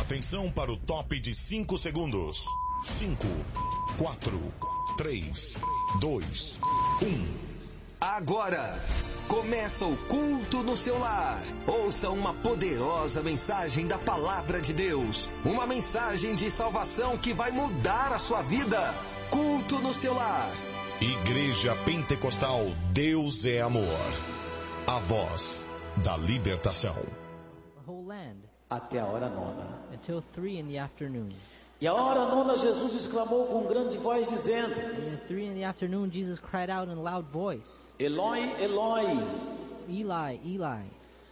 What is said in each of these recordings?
Atenção para o top de 5 segundos. 5, 4, 3, 2, 1. Agora, começa o culto no seu lar. Ouça uma poderosa mensagem da Palavra de Deus. Uma mensagem de salvação que vai mudar a sua vida. Culto no seu lar. Igreja Pentecostal Deus é Amor. A voz da libertação. Até a hora nona. Until 3 in the afternoon. E a hora nona Jesus exclamou com grande voz dizendo: And at 3 in the afternoon Jesus cried out in a loud voice, Eloi, Eloi, Eli, Eli,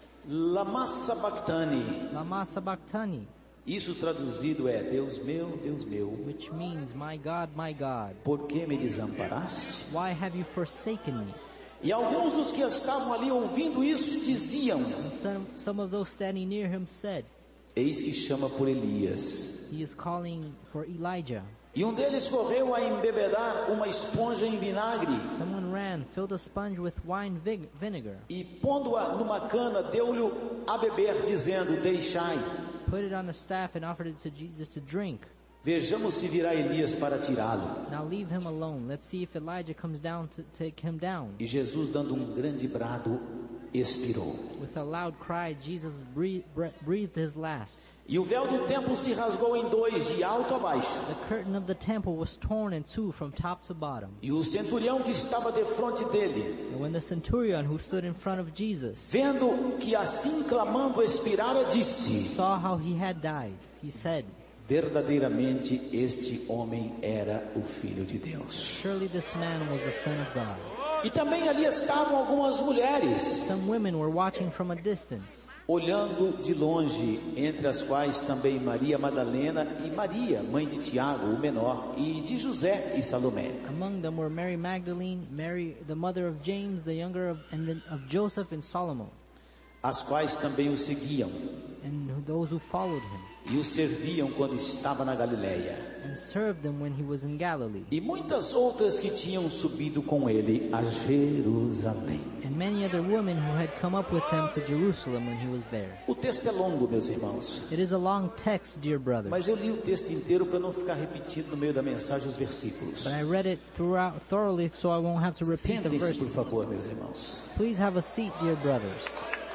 lama sabachthani. lama sabachthani, Isso traduzido é: Deus meu, which means, my God, por que me desamparaste? why have you forsaken me? E alguns dos que estavam ali ouvindo isso diziam: And some of those standing near him said, Eis que chama por Elias. he is calling for Elijah. E um deles correu a embebedar uma esponja em vinagre Someone ran, filled a sponge with wine vinegar, e pondo-a numa cana deu-lhe a beber, dizendo: Deixai, put it on a staff and offered it to Jesus to drink. vejamos se virá Elias para tirá-lo. Now leave him alone. Let's see if Elijah comes down to take him down. E Jesus, dando um grande brado, expirou. With a loud cry, Jesus breathed his last. E o véu do templo se rasgou em dois, de alto a baixo. The curtain of the temple was torn in two from top to bottom. E o centurião que estava defronte dele, And when the centurion who stood in front of Jesus vendo que assim clamando expirara, disse: saw how he had died, he said, Verdadeiramente este homem era o Filho de Deus. surely this man was the Son of God. E também ali estavam algumas mulheres, Some women were watching from a distance, olhando de longe, entre as quais também Maria Madalena e Maria, mãe de Tiago, o menor, e de José e Salomé. Among them were Mary Magdalene, Mary the mother of James the younger, of Joseph and Solomon, As quais também o seguiam and those who followed him, e o serviam quando estava na Galileia. and served him when he was in Galilee. E muitas outras que tinham subido com ele a Jerusalém. And many other women who had come up with him to Jerusalem when he was there. O texto é longo, meus irmãos, It is a long text, dear brothers, mas eu li o texto inteiro para não ficar repetindo no meio da mensagem os versículos. but I read it throughout thoroughly so I won't have to repeat the Sentem-se, por verses. favor, meus irmãos. Please have a seat, dear brothers.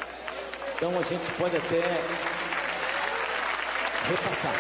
Então a gente pode até repassar.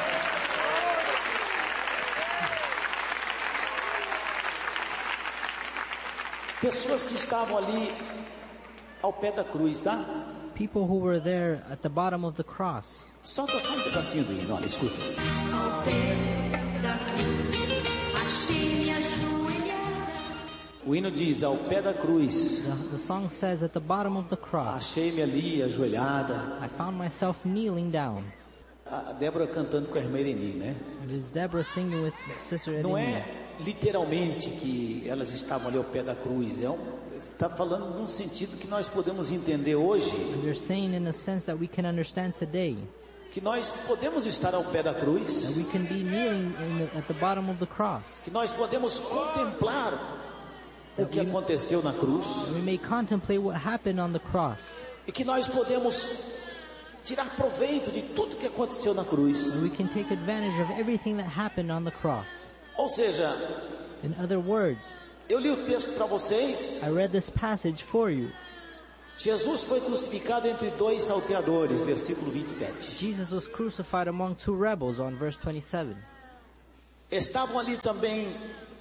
Pessoas que estavam ali ao pé da cruz, tá? People who were there at the bottom of the cross. Solta só um pedacinho do hino, olha, escuta. Ao pé da cruz, achei-me ajoelhada. O hino diz: ao pé da cruz, The song says, at the bottom of the cross, achei-me ali ajoelhada. I found myself kneeling down. A Débora cantando com a irmã Irene, né? It is Deborah singing with Sister Não Edina. é literalmente que elas estavam ali ao pé da cruz. Está falando num sentido que nós podemos entender hoje, They're saying in a sense that we can understand today, que nós podemos estar ao pé da cruz, that we can be kneeling at the bottom of the cross. que nós podemos contemplar o que aconteceu na cruz, And we may contemplate what happened on the cross. e que nós podemos tirar proveito de tudo que aconteceu na cruz. And we can take advantage of everything that happened on the cross. Ou seja, In other words, eu li o texto para vocês. I read this passage for you. Jesus foi crucificado entre dois salteadores, versículo 27. Jesus was crucified among two rebels on verse 27. Estavam ali também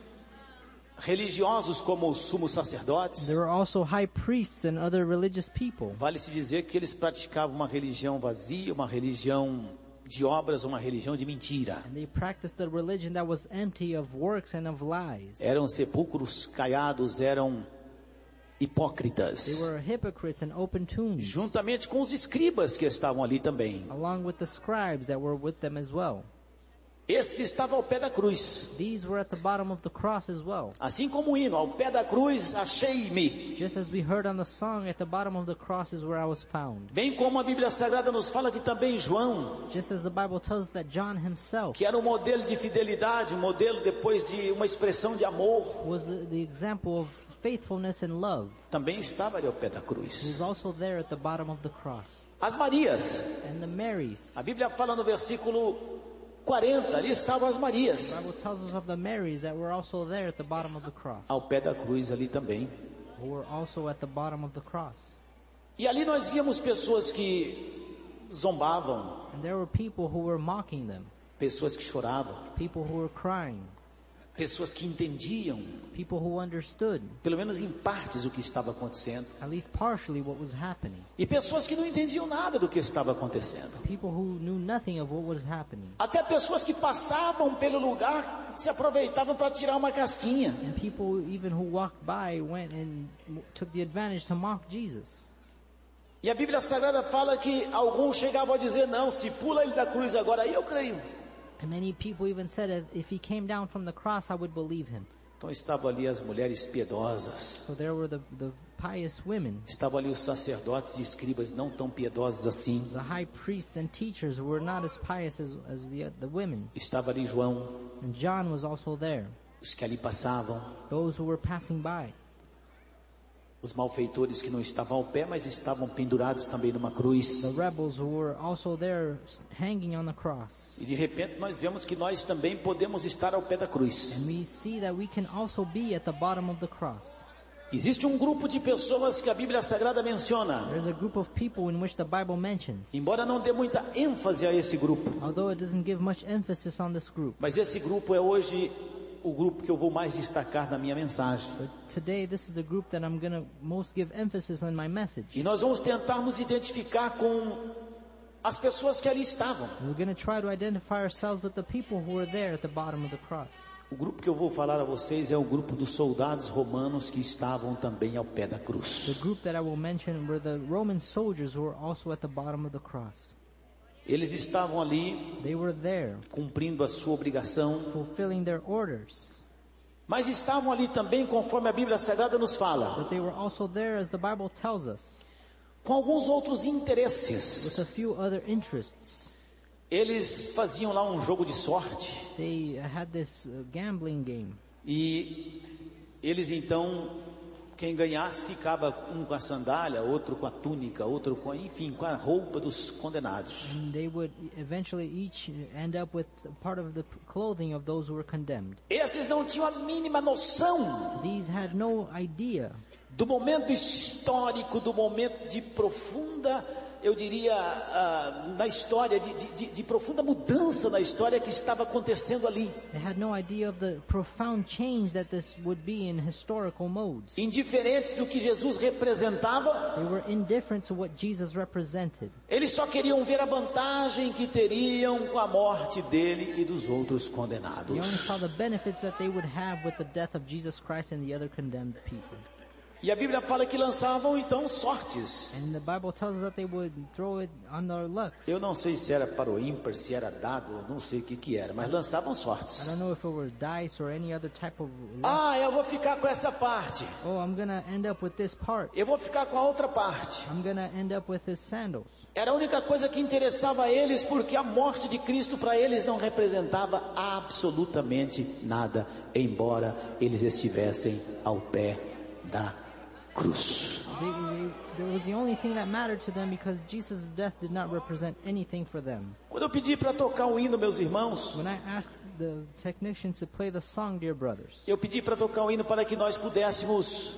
religiosos como os sumos sacerdotes. There were also high priests and other religious people. Vale-se dizer que eles praticavam uma religião vazia, uma religião de obras, uma religião de mentira. And they practiced a religion that was empty of works and of lies. Eram sepulcros caiados, eram hipócritas. They were hypocrites and open tombs, Juntamente com os escribas que estavam ali também. along with the scribes that were with them as well. Esse estava ao pé da cruz. These were at the bottom of the cross as well. Assim como o hino, ao pé da cruz achei-me. Just as we heard on the song, at the bottom of the cross is where I was found. Bem como a Bíblia Sagrada nos fala que também João, Just as the Bible tells us that John himself que era um modelo de fidelidade, um modelo depois de uma expressão de amor, was the example of faithfulness and love, também estava ali ao pé da who cruz. was also there at the bottom of the cross. As Marias, And the Marys. a Bíblia fala no versículo 40, ali estavam as Marias, The Bible tells us of the Marys that were also there at the bottom of the cross, ao pé da cruz ali também. who were also at the bottom of the cross. E ali nós víamos pessoas que zombavam, And there were people who were mocking them, pessoas que choravam, people who were crying, pessoas que entendiam, people who understood, pelo menos em partes, o que estava acontecendo. at least partially, what was happening. E pessoas que não entendiam nada do que estava acontecendo. People who knew nothing of what was happening. Até pessoas que passavam pelo lugar se aproveitavam para tirar uma casquinha. And people even who walked by went and took the advantage to mock Jesus. E a Bíblia Sagrada fala que alguns chegavam a dizer, não, se pula ele da cruz agora, aí eu creio. And many people even said, if he came down from the cross, I would believe him. Então estavam ali as mulheres piedosas, So there were the pious women, estavam ali os sacerdotes e escribas não tão piedosos assim. the high priests and teachers who were not as pious as the women. Estava ali João, And John was also there. os que ali passavam, Those who were passing by. os malfeitores que não estavam ao pé, mas estavam pendurados também numa cruz. The rebels who were also there hanging on the cross. E de repente nós vemos que nós também podemos estar ao pé da cruz. And we see that we can also be at the bottom of the cross. Existe um grupo de pessoas que a Bíblia Sagrada menciona, There's a group of people in which the Bible mentions, embora não dê muita ênfase a esse grupo, although it doesn't give much emphasis on this group. mas esse grupo é hoje o grupo que eu vou mais destacar na minha mensagem. But today this is the group that I'm going to most give emphasis on my message. E nós vamos tentar nos identificar com as pessoas que ali estavam. We're going to try to identify ourselves with the people who were there at the bottom of the cross. O grupo que eu vou falar a vocês é o grupo dos soldados romanos que estavam também ao pé da cruz. The group that I will mention were the Roman soldiers who were also at the bottom of the cross. Eles estavam ali They were there, cumprindo a sua obrigação, fulfilling their orders. mas estavam ali também, conforme a Bíblia Sagrada nos fala, But they were also there, as the Bible tells us, com alguns outros with interesses. a few other interests. Eles faziam lá um jogo de sorte They had this gambling game. e eles então, quem ganhasse ficava um com a sandália, outro com a túnica, outro com, enfim, com a roupa dos condenados. And they would eventually each end up with part of the clothing of those who were condemned. Esses não tinham a mínima noção These had no idea do momento histórico, do momento de profunda, eu diria, na história, de profunda mudança na história que estava acontecendo ali. They had no idea of the profound change that this would be in historical modes. Indiferentes do que Jesus representava, They were indifferent to what Jesus represented. eles só queriam ver a vantagem que teriam com a morte dele e dos outros condenados. They only saw the benefits that they would have with the death of Jesus Christ and the other condemned people. E a Bíblia fala que lançavam então sortes. And the Bible tells us that they would throw it on their lucks. Eu não sei se era para o ímpar, se era dado, não sei o que era, mas lançavam I sortes. don't know if it were dice or any other type of luck. Ah, eu vou ficar com essa parte. Oh, I'm gonna end up with this part. Eu vou ficar com a outra parte. I'm gonna end up with his sandals. Era a única coisa que interessava a eles, porque a morte de Cristo para eles não representava absolutamente nada, embora eles estivessem ao pé da cruz. There was the only thing that mattered to them because Jesus' death did not represent anything for them. Quando eu pedi para tocar um hino, meus irmãos, When I asked the technicians to play the song, dear brothers, eu pedi para tocar um hino para que nós pudéssemos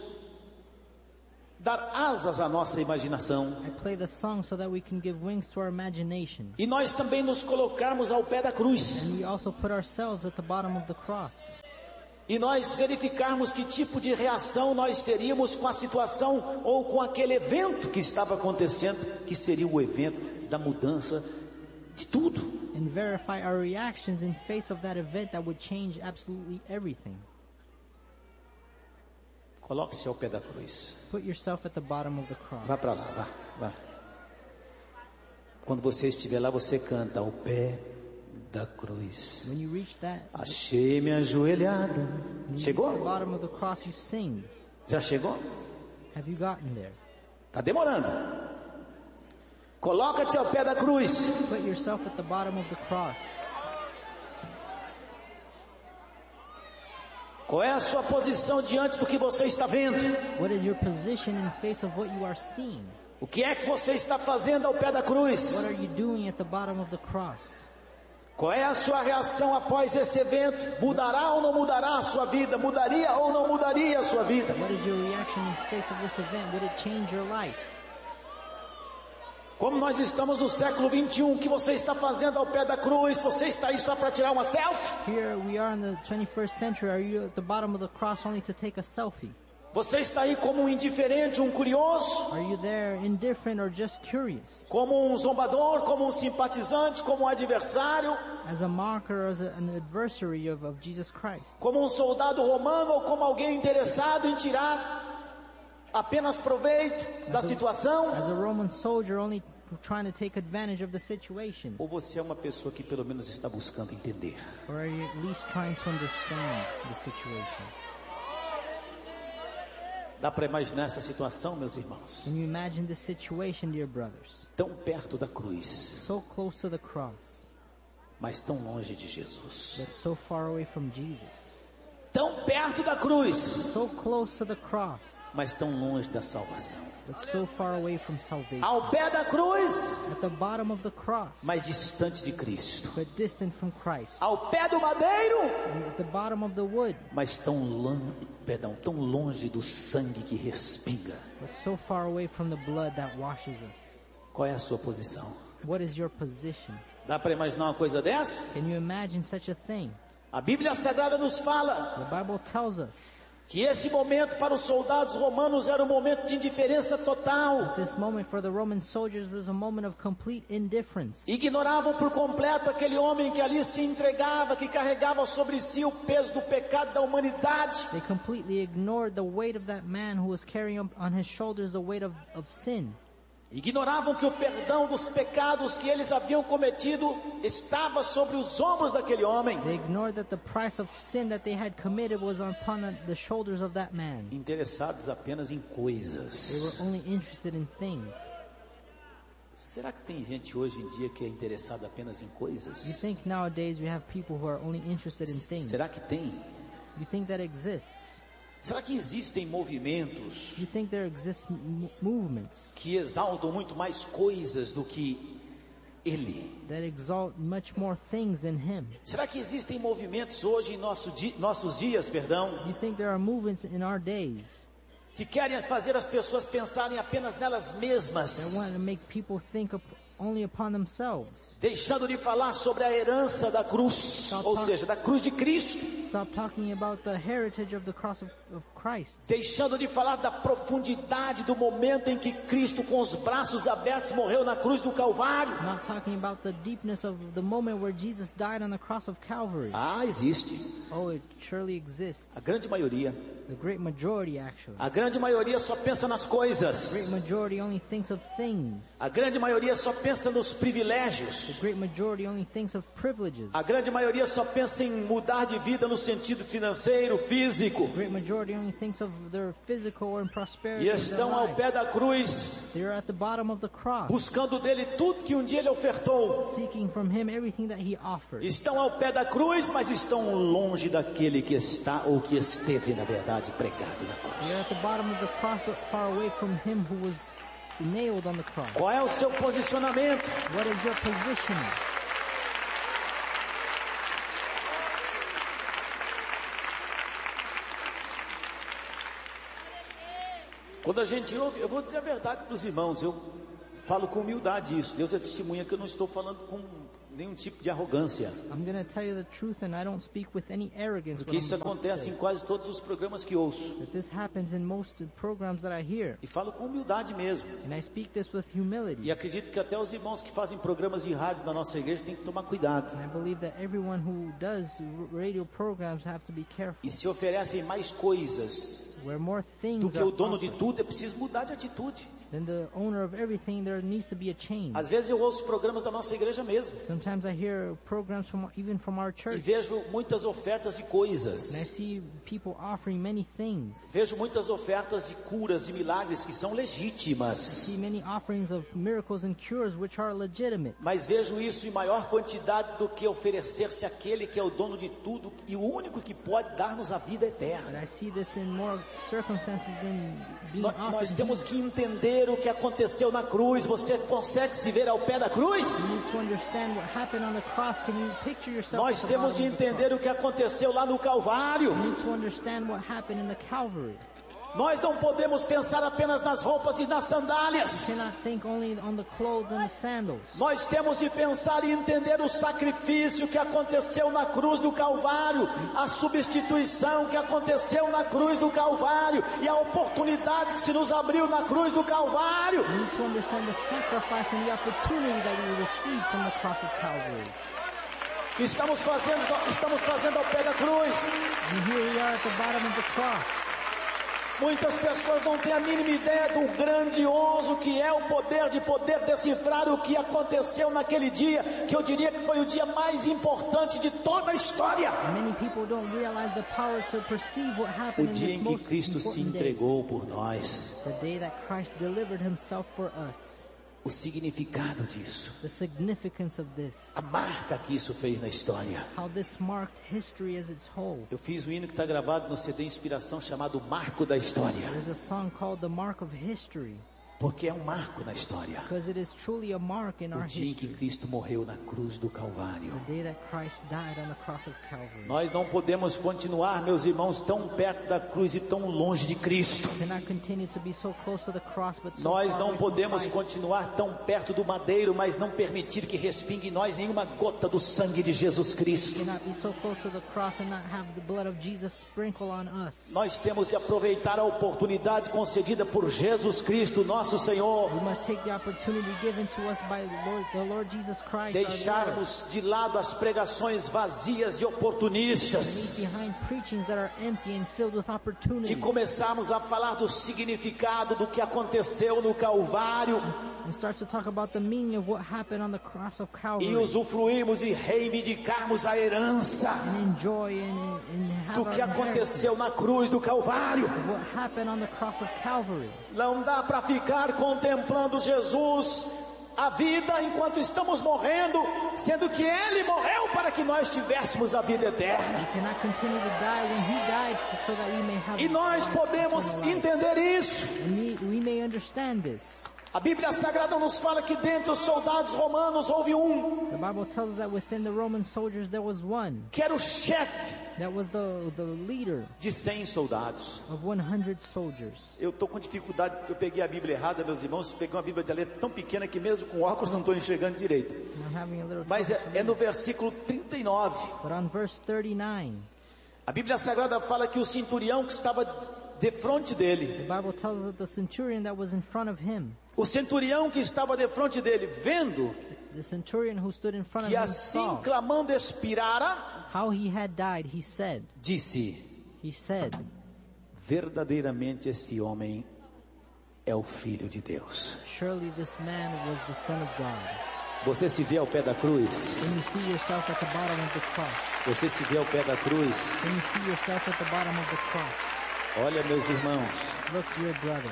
dar asas à nossa imaginação. I play the song so that we can give wings to our imagination. E nós também nos colocarmos ao pé da cruz. And we also put ourselves at the bottom of the cross. E nós verificarmos que tipo de reação nós teríamos com a situação ou com aquele evento que estava acontecendo, que seria o evento da mudança de tudo. And verify our reactions in face of that event that would change absolutely everything. Coloque-se ao pé da cruz. Put yourself at the bottom of the cross. Vá para lá, vá. Quando você estiver lá, você canta ao pé da cruz. When you reach that, Achei-me ajoelhado. when you reach Chegou? the bottom of the cross, you sing. Já chegou? Have you gotten there? Tá demorando. Coloca-te ao pé da cruz. Put yourself at the bottom of the cross. Qual é a sua posição diante do que você está vendo? What is your position in face of what you are seeing? O que é que você está fazendo ao pé da cruz? What are you doing at the bottom of the cross? Qual é a sua reação após esse evento? Mudará ou não mudará a sua vida? Mudaria ou não mudaria a sua vida? What is your reaction in face of this event? Would it change your life? Como nós estamos no século 21, o que você está fazendo ao pé da cruz? Você está aí só para tirar uma selfie? Here we are in the 21st century. Are you at the bottom of the cross only to take a selfie? Você está aí como um indiferente, um curioso? Are you there indifferent or just curious? Como um zombador, como um simpatizante, como um adversário? As a mocker or as an adversary of Jesus Christ? Como um soldado romano ou como alguém interessado em tirar apenas proveito da situação? As a Roman soldier only trying to take advantage of the situation? Ou você é uma pessoa que pelo menos está buscando entender? Or are you at least trying to understand the situation? Dá para imaginar essa situação, meus irmãos? Can you imagine this situation, dear brothers? Tão perto da cruz, So close to the cross, mas tão longe de Jesus. but so far away from Jesus. Tão perto da cruz, So close to the cross, mas tão longe da salvação. but so far away from salvation. Ao pé da cruz, At the bottom of the cross, mas distante de Cristo. but distant from Christ. Ao pé do madeiro, And at the bottom of the wood, mas tão longe do sangue que respinga. but so far away from the blood that washes us. Qual é a sua posição? What is your position? Dá para imaginar uma coisa dessa? Can you imagine such a thing? A Bíblia Sagrada nos fala The Bible tells us que esse momento para os soldados romanos era um momento de indiferença total. this moment for the Roman soldiers was a moment of complete indifference. Ignoravam por completo aquele homem que ali se entregava, que carregava sobre si o peso do pecado da humanidade. They completely ignored the weight of that man who was carrying on his shoulders the weight of sin. Ignoravam que o perdão dos pecados que eles haviam cometido estava sobre os ombros daquele homem. They ignored that the price of sin that they had committed was upon the shoulders of that man. Interessados apenas em They coisas. were only interested in things. Será que tem gente hoje em dia que é interessada apenas em You coisas? think nowadays we have people who are only interested in things? Será que tem? You think that exists? Será que existem movimentos You think there exist movements que exaltam muito mais coisas do que Ele? that exalt much more things than Him? Será que existem movimentos hoje em nossos dias, You think there are movements in our days que querem fazer as pessoas pensarem apenas nelas that mesmas, want to make people think only upon themselves? deixando de falar sobre a herança da cruz, ou seja, da cruz de Cristo, Stop talking about the heritage of the cross of Christ. deixando de falar da profundidade do momento em que Cristo, com os braços abertos, morreu na cruz do Calvário. Not talking about the deepness of the moment where Jesus died on the cross of Calvary. Existe. Oh, it surely exists. A grande maioria. The great majority, actually. A grande maioria só pensa nas The coisas. great majority only thinks of things. A grande maioria só pensa nos The privilégios. great majority only thinks of privileges. A grande maioria só pensa em mudar de vida no sentido financeiro, físico. The great majority only thinks of their physical and prosperity. E in their estão ao lives. pé da cruz, They are at the bottom of the cross, buscando dele tudo que um dia ele ofertou. seeking from Him everything that He offered. Estão ao pé da cruz, mas estão longe daquele que está ou que esteve, na verdade, pregado na cruz. They are at the bottom of the cross, but far away from Him who was nailed on the cross. Qual é o seu posicionamento? What is your position? Quando a gente ouve, eu vou dizer a verdade para os irmãos, eu falo com humildade isso. Deus é testemunha que eu não estou falando com nenhum tipo de arrogância. I'm going to tell you the truth, and I don't speak with any arrogance. Porque What I'm isso about to acontece say. em quase todos os programas que ouço. That this happens in most programs that I hear, E falo com humildade mesmo. and I speak this with E humility. acredito que até os irmãos que fazem programas de rádio na nossa igreja têm que tomar cuidado. And I believe that everyone who does radio programs have to be careful. E se oferecem mais coisas Where more do things que are o dono de offered, tudo, é preciso mudar de atitude. then the owner of everything, there needs to be a change. Às vezes eu ouço programas da nossa igreja mesmo Sometimes I hear programs even from our e church, vejo muitas ofertas de and I coisas. see people offering many things. Vejo muitas ofertas de curas, de milagres que são I legítimas. see many offerings of miracles and cures which are legitimate. Mas vejo isso em maior quantidade do que oferecer-se àquele que é o dono de tudo e o único que pode dar-nos a vida But eterna. I see this in more circumstances than being Nós offered. temos que entender o que aconteceu na cruz. Você consegue se ver ao pé da cruz? You need to understand what happened on the cross. Can you picture yourself Nós at the temos de bottom of the entender cross? o que aconteceu lá no Calvário. You need to understand what happened in the Calvary. Nós não podemos pensar apenas nas roupas e nas sandálias. You cannot think only on the clothes and the sandals. Nós temos de pensar e entender o sacrifício que aconteceu na cruz do Calvário, a substituição que aconteceu na cruz do Calvário e a oportunidade que se nos abriu na cruz do Calvário. You need to understand the sacrifice and the opportunity that we received from the cross of Calvary. Estamos fazendo ao pé da cruz. And here we are at the bottom of the cross. Muitas pessoas não têm a mínima ideia do grandioso que é o poder de poder decifrar o que aconteceu naquele dia, que eu diria que foi o dia mais importante de toda a história. And many people don't realize the power to perceive what O happened in dia this em que most Cristo se important day. entregou por nós. The day that Christ delivered himself for us. O significado disso, The significance of this. a marca que isso fez na história. How this marked history as its whole. Eu fiz um hino que está gravado no CD Inspiração chamado Marco da História, There's a song called The Mark of History, porque é um marco na história. because it is truly a mark in O our dia em que history. Cristo morreu na cruz do Calvário. The day that Christ died on the cross of Calvary. Nós não podemos continuar, meus irmãos, tão perto da cruz e tão longe de Cristo. We cannot continue to be so close to the cross, but so Nós far não away from podemos Christ. continuar tão perto do madeiro, mas não permitir que respingue em nós nenhuma gota do sangue de Jesus We Cristo. cannot be so close to the cross and not have the blood of Jesus sprinkle on us. Nós temos de aproveitar a oportunidade concedida por Jesus Cristo, nosso Senhor. We must take the opportunity given to us by the Lord Jesus Christ, our Lord. Deixarmos de lado as pregações vazias e oportunistas Leave behind preachings that are empty and filled with e opportunity. começarmos a falar do significado do que aconteceu no Calvário And start to talk about the meaning of what happened on the cross of e Calvary. usufruirmos e reivindicarmos a herança And enjoy and have do our que aconteceu inheritance na cruz do Calvário. of what happened on the cross of Calvary. Não dá para ficar contemplando Jesus a vida enquanto estamos morrendo, sendo que Ele morreu para que nós tivéssemos a vida eterna. We cannot continue to die when He died so that we may have E nós podemos eternal life. entender isso. And we may understand this. A Bíblia Sagrada nos fala que dentre os soldados romanos houve um The Bible tells us that within the Roman soldiers there was one que era o chefe that was the leader de 100 soldados. of 100 soldiers. Eu estou com dificuldade, eu peguei a Bíblia errada, meus irmãos. Peguei uma Bíblia de letra tão pequena que mesmo com óculos não estou enxergando direito. I'm having a little Mas trouble é no versículo 39. But on verse 39, A Bíblia Sagrada fala que o centurião que estava de frente dele, the Bible tells us that the centurion that was in front of him, o centurião que estava de frente dele, vendo the centurion who stood in front of que him assim saw clamando expirara, how he had died. He said, disse: verdadeiramente esse homem é o Filho de Deus. surely this man was the Son of God. Você se vê ao pé da cruz? When you see yourself at the bottom of the cross, Você se vê ao pé da cruz? when you see yourself at the bottom of the cross, Olha, meus irmãos, look, dear brothers,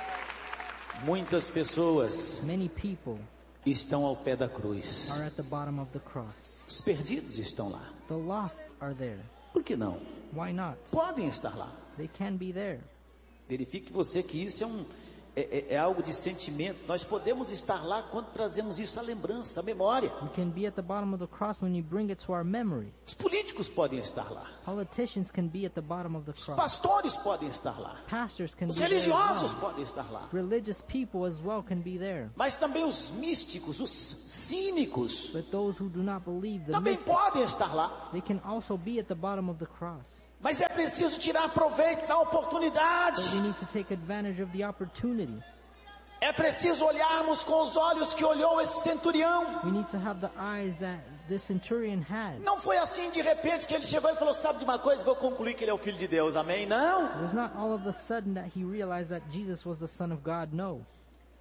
muitas pessoas many people estão ao pé da cruz. are at the bottom of the cross. Os perdidos estão lá. The lost are there. Por que não? Why not? Podem estar lá. They can be there. Verifique você que isso é algo de sentimento. Nós podemos estar lá quando trazemos isso à lembrança, à memória. We can be at the bottom of the cross when you bring it to our memory. Os políticos podem estar lá. Politicians can be at the bottom of the Os cross. pastores podem estar lá. Pastors can Os be there as religiosos well. podem estar lá. Religious people as well can be there. Mas também os místicos, os cínicos, But those who do not believe, the também mystics, podem estar lá. they can also be at the bottom of the cross. Mas é preciso tirar proveito da oportunidade. But we need to take advantage of the opportunity. É preciso olharmos com os olhos que olhou esse centurião. We need to have the eyes that this centurion had. Não foi assim de repente que ele chegou e falou: sabe de uma coisa, vou concluir que ele é o Filho de Deus, amém? Não. It was not all of a sudden that he realized that Jesus was the Son of God. No.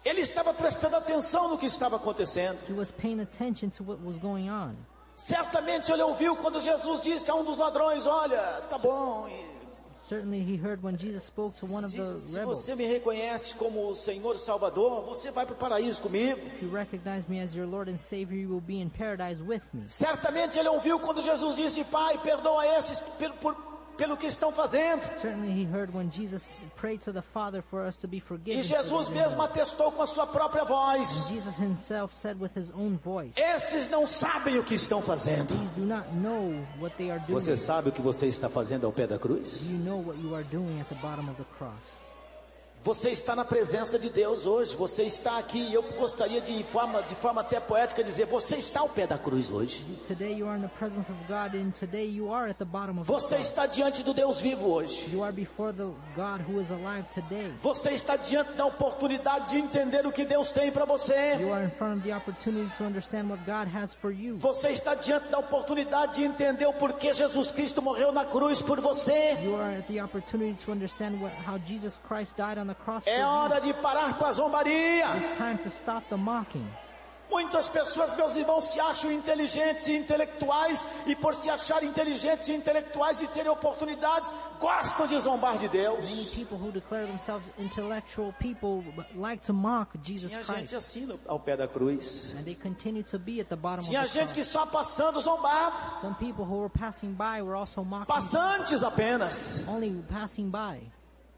Ele estava prestando atenção no que estava acontecendo. He was paying attention to what was going on. Certamente ele ouviu quando Jesus disse a um dos ladrões: olha, tá bom. Certainly he heard when Jesus spoke to one of the Se rebels. você me reconhece como o Senhor e Salvador, você vai para o paraíso comigo. If you recognize me as your Lord and Savior, you will be in paradise with me. Certamente ele ouviu quando Jesus disse: Pai, perdoa esses pelo que estão fazendo. Certainly he heard when Jesus prayed to the Father for us to be forgiven. E Jesus mesmo atestou com a sua própria And voz: Jesus himself said with his own voice, esses não sabem o que estão fazendo. these do not know what they are doing. Você sabe o que você está fazendo ao pé da cruz? Do you know what you are doing at the bottom of the cross? Você está na presença de Deus hoje. Você está aqui, e eu gostaria de forma até poética dizer: você está ao pé da cruz hoje. Today you are in the presence of God, and today you are at the bottom of the Você cross. está diante do Deus vivo hoje. You are before the God who is alive today. Você está diante da oportunidade de entender o que Deus tem para você. You are in front of the opportunity to understand what God has for you. Você está diante da oportunidade de entender o porquê Jesus Cristo morreu na cruz por você. You are at the opportunity to understand how Jesus Christ died on the cross for É hora de parar com a zombaria. you. It's time to stop the mocking. Muitas pessoas, meus irmãos, se acham inteligentes e intelectuais, e por se achar inteligentes e intelectuais e terem oportunidades, gostam de zombar de Many Deus. people who declare themselves intellectual people like to mock Jesus Tinha Christ. gente assim ao pé da cruz. And they continue to be at the bottom of Tinha the gente que cross. só passando zombava. Some people who were passing by were also mocking Passantes apenas. only passing by.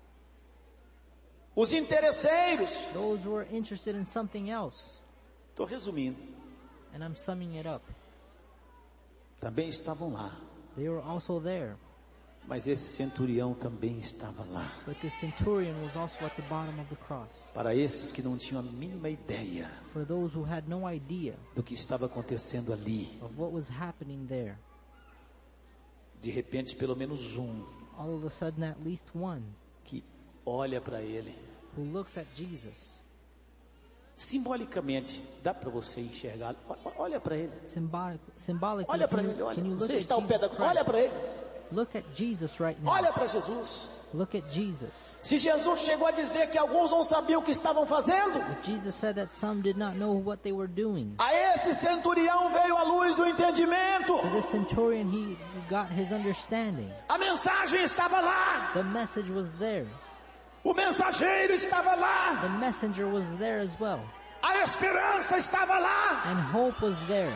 Os interesseiros. Those who were interested in something else. Estou resumindo. And I'm summing it up. Também estavam lá. They were also there. Mas esse centurião também estava lá. But the centurion was also at the bottom of the cross. Para esses que não tinham a mínima ideia For those who had no idea do que estava acontecendo ali, of what was happening there. de repente pelo menos um All of a sudden at least one que olha para ele. who looks at Jesus. Simbolicamente, dá para você enxergar. Olha para ele. Symbolically, Olha para can ele, you olha. look Você at está ao pé da Jesus cruz. Olha Christ? para ele. Look at Jesus right now. Olha para Jesus. Look at Jesus. Se Jesus chegou a dizer que alguns não sabiam o que estavam fazendo, If Jesus said that some did not know what they were doing, a esse centurião veio a luz do entendimento. to this centurion he got his understanding. A mensagem estava lá. The message was there. O mensageiro estava lá. The messenger was there as well. A esperança estava lá. And hope was there.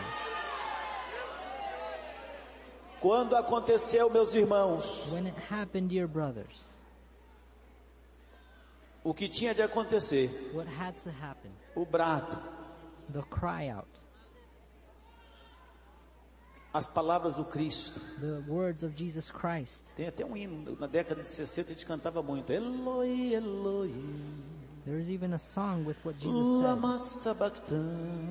Quando aconteceu, meus irmãos, When it happened, dear brothers, o que tinha de acontecer, what had to happen? o brado, The cry out. as palavras do Cristo. The words of Jesus Christ. Tem até um hino, na década de 60 a gente cantava muito. Eloi, Eloi, There is even a song with what Jesus said. lama sabachthani.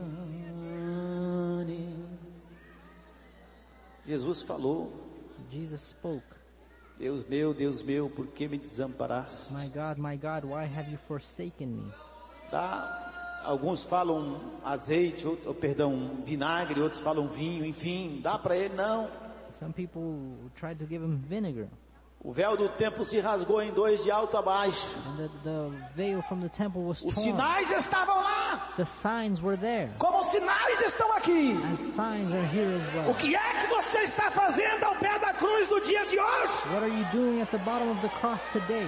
Jesus falou: Jesus spoke, Deus meu, por que me desamparaste? my God, why have you forsaken me? Alguns falam azeite, vinagre, outros falam vinho, enfim, dá para ele? Não. Some people tried to give him vinegar. O véu do templo se rasgou em dois de alto a baixo. And the veil from the temple was Os torn. sinais estavam lá, The signs were there. como os sinais estão aqui. And signs are here as well. O que é que você está fazendo ao pé da cruz no dia de hoje? What are you doing at the bottom of the cross today?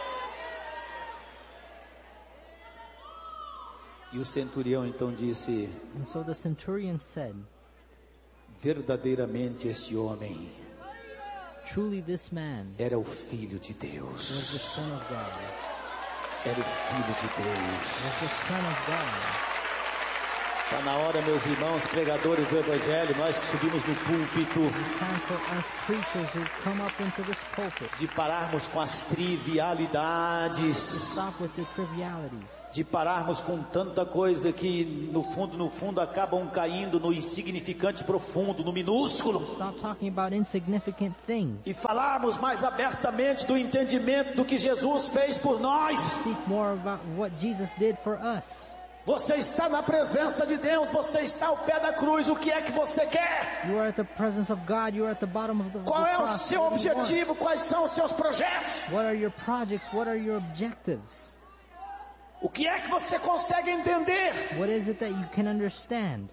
E o centurião então disse: And so the centurion said, verdadeiramente este homem truly this man era o Filho de was the Deus. Son of God. Era o Filho de Deus. Was the Son of God. Está na hora, meus irmãos, pregadores do Evangelho, nós que subimos no púlpito, It's time for us preachers who come up into this pulpit de pararmos com as trivialidades, to stop with the trivialities. de pararmos com tanta coisa que no fundo acabam caindo no insignificante profundo, no minúsculo, Stop talking about insignificant things. e falarmos mais abertamente do entendimento do que Jesus fez por nós. Speak more about what Jesus did for us. Você está na presença de Deus, você está ao pé da cruz, o que é que você quer? You are at the presence of God. You are at the bottom of the Qual é o cross. seu What do you want? objetivo? Quais são os seus projetos? What are your projects? What are your objectives? O que é que você consegue entender? What is it that you can understand?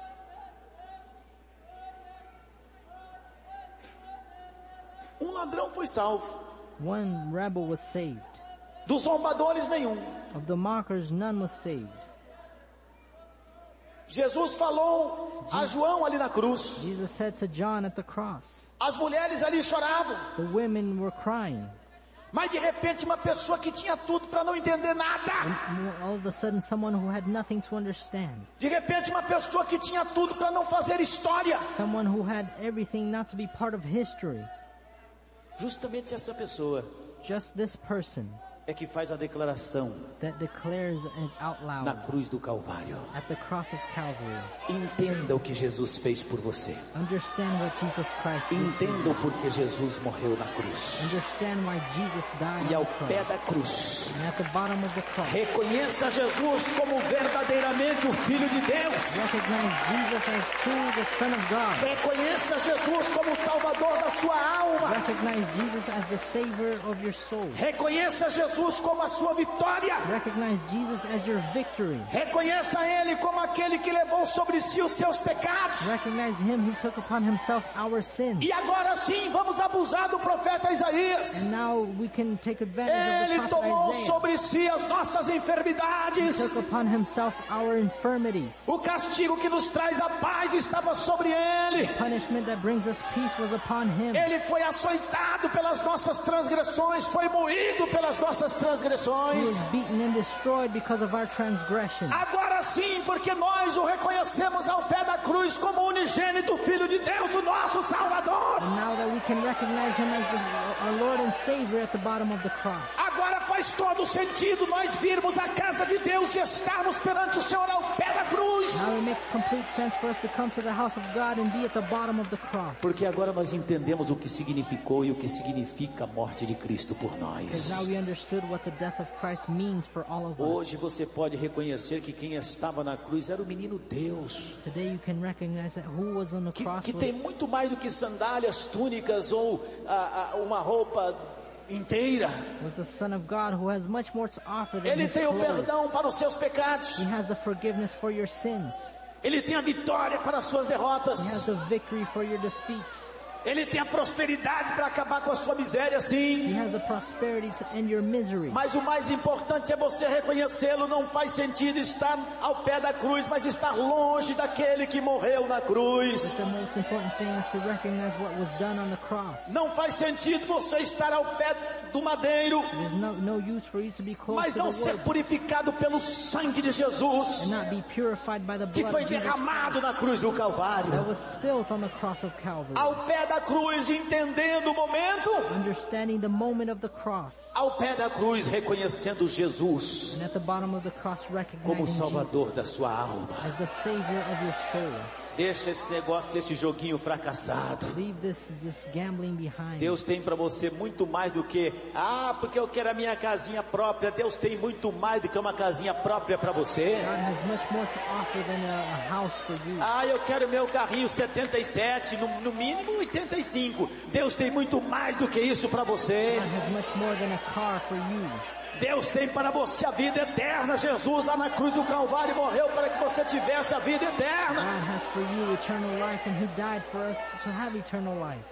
Um ladrão foi salvo. One rebel was saved. Dos zombadores, nenhum. Of the mockers, none was saved. Jesus falou a João ali na cruz. Jesus said to John at the cross. As mulheres ali choravam. The women were crying. Mas de repente uma pessoa que tinha tudo para não entender nada. And all of a sudden someone who had nothing to understand. De repente uma pessoa que tinha tudo para não fazer história. Someone who had everything not to be part of history. Justamente essa pessoa Just this person é que faz a declaração that declares it out na loud cruz do Calvário. at the cross of Calvary. Entenda o que Jesus fez por você. Understand what Jesus Christ did for Entenda you. o porquê Jesus morreu na cruz. Understand why Jesus died E on ao the pé cross. da cruz, And at the bottom of the cross, reconheça Jesus como verdadeiramente o Filho de Deus. recognize Jesus as truly the Son of God. Reconheça Jesus como o Salvador da sua alma. Recognize Jesus as the Savior of your soul. Reconheça Jesus como a sua vitória. Recognize Jesus as your victory. Reconheça Ele como aquele que levou sobre si os seus pecados. Recognize Him who took upon Himself our sins. E agora sim, vamos abusar do profeta Isaías. And now we can take advantage of Ele the tomou prophet Isaiah. sobre si as nossas He enfermidades. took upon Himself our infirmities. O castigo que nos traz a paz estava sobre Ele. Punishment that brings us peace was upon Him. Ele foi açoitado pelas nossas transgressões, foi moído pelas nossas He transgressões. was beaten and destroyed because of our transgressions. Agora sim, porque nós o reconhecemos ao pé da cruz como o unigênito Filho de Deus, o nosso Salvador. And now that we can recognize Him as our Lord and Savior at the bottom of the cross. Agora faz todo sentido nós virmos à casa de Deus e estarmos perante o Senhor ao pé da cruz. Now it makes complete sense for us to come to the house of God and be at the bottom of the cross. Porque agora nós entendemos o que significou e o que significa a morte de Cristo por Because nós. now we understood what the death of Christ means for all of us. Hoje você pode reconhecer que quem estava na cruz era o menino Deus. Today you can recognize that who was on the cross Que tem was, muito mais do que sandálias, túnicas ou uma roupa inteira. was the Son of God who has much more to offer than Ele His tem o clothes. perdão para os seus pecados. He has the forgiveness for your sins. Ele tem a vitória para as suas He has derrotas. the victory for your defeats. Ele tem a prosperidade para acabar com a sua miséria, sim. He has the prosperity to end your misery. Mas o mais importante é você reconhecê-lo. Não faz sentido estar ao pé da cruz, mas estar longe daquele que morreu na cruz. But the most important thing is to recognize what was done on the cross. Não faz sentido você estar ao pé do madeiro, There's no use for you to be close mas to não the ser wood purificado pelo sangue de Jesus, and not be purified by the que blood foi of Jesus derramado Christ na cruz do that Calvário. was spilt on the cross of Calvary. Ao pé da cruz, entendendo o momento. Understanding the moment of the cross, Ao pé da cruz, reconhecendo Jesus and at the bottom of the cross como o recognizing Salvador Jesus da sua alma. as the Savior of your soul. Deixa esse negócio desse joguinho fracassado. Leave this gambling behind. Deus tem para você muito mais do que porque eu quero a minha casinha própria. Deus tem muito mais do que uma casinha própria para você. God has much more to offer than a house for you. Eu quero meu carrinho 77, no mínimo 85. Deus tem muito mais do que isso para você. God has much more than a car for you. Deus tem para você a vida eterna. Jesus lá na cruz do Calvário morreu para que você tivesse a vida eterna. God has for you eternal life, and He died for us to have eternal life.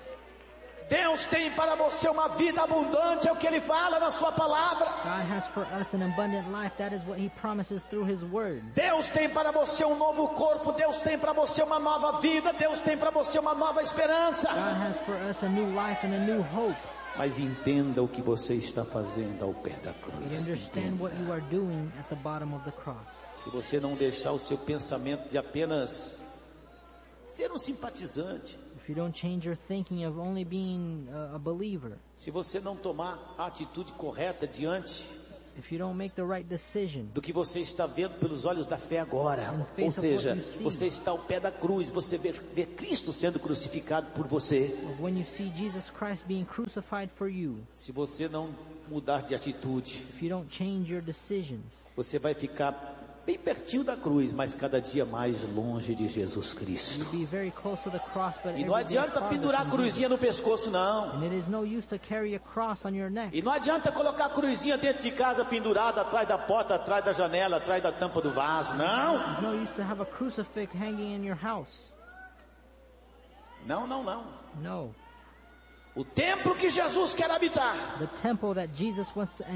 Deus tem para você uma vida abundante, é o que Ele fala na sua palavra. God has for us an abundant life. That is what He promises through His Word. Deus tem para você um novo corpo, Deus tem para você uma nova vida, Deus tem para você uma nova esperança. God has for us a new life and a new hope. Mas entenda o que você está fazendo ao pé da We cruz. understand what you are doing at the bottom of the cross. Se você não deixar o seu pensamento de apenas ser um simpatizante, If you don't change your thinking of only being a believer, se você não tomar a atitude correta diante if you don't make the right decision, do que você está vendo pelos olhos da fé agora, In face ou of seja, what you see. você está ao pé da cruz, você vê Cristo sendo crucificado por você. of when you see Jesus Christ being crucified for you, Se você não mudar de atitude, if you don't change your decisions, você vai ficar bem pertinho da cruz, mas cada dia mais longe de Jesus Cristo. You'll be very close to the cross, but E não every day adianta farther pendurar a from cruzinha no Jesus. pescoço, não. And it is no use to carry a cross on your neck. E não adianta colocar a cruzinha dentro de casa, pendurada atrás da porta, atrás da janela, atrás da tampa do vaso, não. There's no use to have a crucifix hanging in your house. Não, não, não. No. O templo que Jesus quer habitar The temple that Jesus wants to